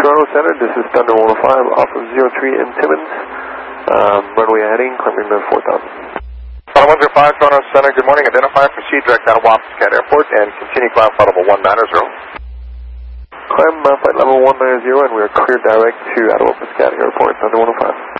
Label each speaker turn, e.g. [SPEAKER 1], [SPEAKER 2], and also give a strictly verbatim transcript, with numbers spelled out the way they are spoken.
[SPEAKER 1] Toronto Center, this is Thunder one oh five off of zero three in Timmins. Um, runway heading, climbing to four thousand.
[SPEAKER 2] Thunder one oh five Toronto Center, good morning. Identify and proceed direct out of Wapscat Airport and continue climb flight level one nine zero.
[SPEAKER 1] Climb uh, flight level one nine zero and we are clear direct to Ottawa Piscataway Airport, Thunder one oh five.